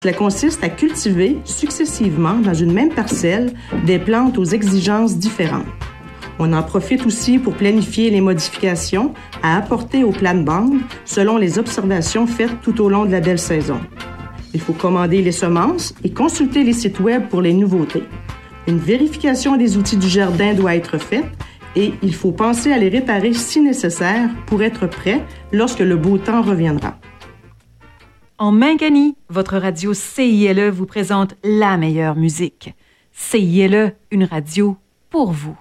Cela consiste à cultiver successivement dans une même parcelle des plantes aux exigences différentes. On en profite aussi pour planifier les modifications à apporter aux plates-bandes selon les observations faites tout au long de la belle saison. Il faut commander les semences et consulter les sites web pour les nouveautés. Une vérification des outils du jardin doit être faite et il faut penser à les réparer si nécessaire pour être prêt lorsque le beau temps reviendra. En Mingani, votre radio CILE vous présente la meilleure musique. CILE, une radio pour vous.